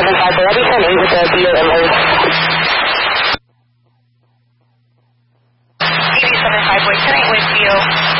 775, I'll be 10-8 with the BO inward. TV 75, boy, 10-8 with BO.